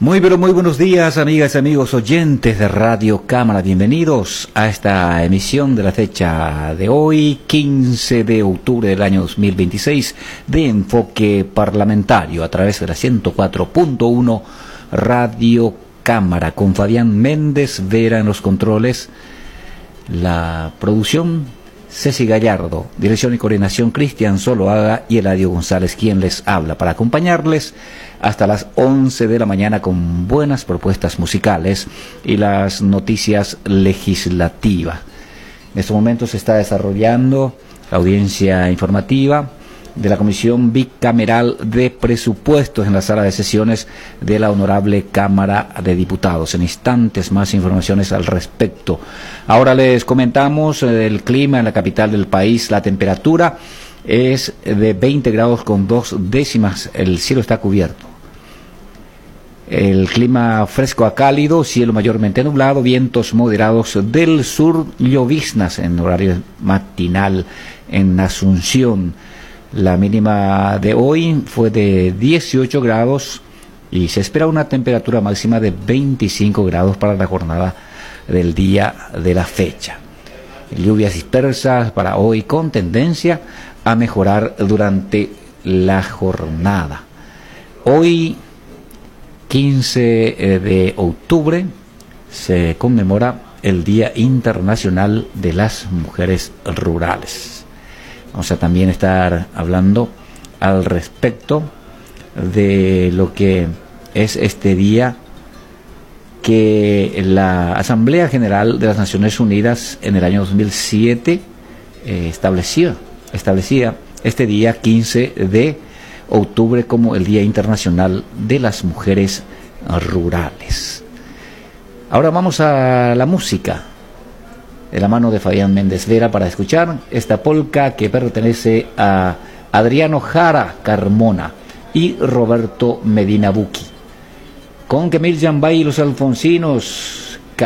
Muy pero muy buenos días, amigas y amigos oyentes de Radio Cámara. Bienvenidos a esta emisión de la fecha de hoy, 15 de octubre del año 2026, de Enfoque Parlamentario a través de la 104.1 Radio Cámara, con Fabián Méndez Vera en los controles, la producción Ceci Gallardo, dirección y coordinación Cristian Zoloaga y Eladio González, quien les habla, para acompañarles hasta las 11 de la mañana con buenas propuestas musicales y las noticias legislativas. En estos momentos se está desarrollando la audiencia informativa de la Comisión Bicameral de Presupuestos en la sala de sesiones de la Honorable Cámara de Diputados. En instantes más informaciones al respecto. Ahora les comentamos el clima en la capital del país. La temperatura es de 20 grados con 2 décimas. El cielo está cubierto. El clima fresco a cálido, cielo mayormente nublado, vientos moderados del sur, lloviznas en horario matinal en Asunción. La mínima de hoy fue de 18 grados y se espera una temperatura máxima de 25 grados para la jornada del día de la fecha. Lluvias dispersas para hoy con tendencia a mejorar durante la jornada. Hoy, 15 de octubre, se conmemora el Día Internacional de las Mujeres Rurales. Vamos a también estar hablando al respecto de lo que es este día que la Asamblea General de las Naciones Unidas en el año 2007 establecía este día 15 de octubre como el Día Internacional de las Mujeres Rurales. Ahora vamos a la música, de la mano de Fabián Méndez Vera, para escuchar esta polca que pertenece a Adriano Jara Carmona y Roberto Medina Buqui, con Kemil Yambay y los Alfonsinos.